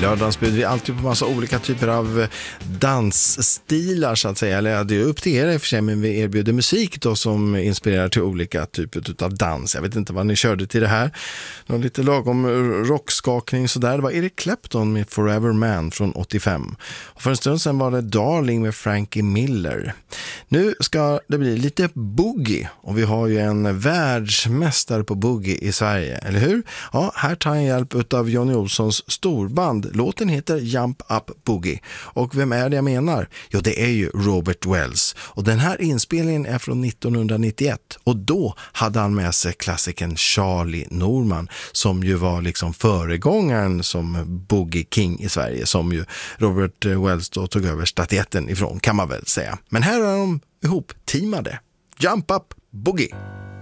lördagens bjuder vi alltid på massa olika typer av dansstilar så att säga. Eller det är upp till er i och för sig, men vi erbjuder musik då som inspirerar till olika typer av dans. Jag vet inte vad ni körde till det här. Någon lite lagom rockskakning sådär. Det var Eric Clapton med Forever Man från 85. Och för en stund sedan var det Darling med Frankie Miller. Nu ska det bli lite boogie och vi har ju en världsmästare på boogie i Sverige, eller hur? Ja, här tar jag hjälp av Johnny Olssons storband. Låten heter Jump Up Boogie. Och vem är det jag menar? Jo, det är ju Robert Wells. Och den här inspelningen är från 1991 och då hade han med sig klassikern Charlie Norman som ju var liksom föregångaren som Boogie King i Sverige, som ju Robert Wells då tog över statyetten ifrån, kan man väl säga. Men här är de ihop teamade. Jump Up Boogie.